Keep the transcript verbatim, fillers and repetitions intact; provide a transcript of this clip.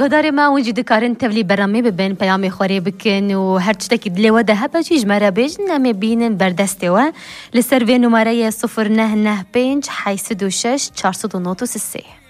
گودار ما و جد کارن تبلی برنامه ببین پیام خوری بکن و هر چه کی دل و ده هب چیز مرا بیش نمی بینن بردسته و لسر و نمره صفر نه نه پنج حیصد و شش چهارصد و نود و سه.